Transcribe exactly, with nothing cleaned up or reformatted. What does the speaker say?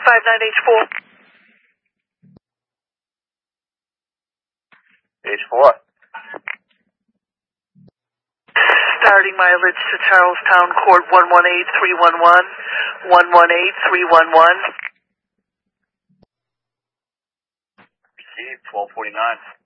five nine H four. H four. Starting mileage to Charlestown Court one one eight three one one. one one eight three one one. Received twelve forty-nine.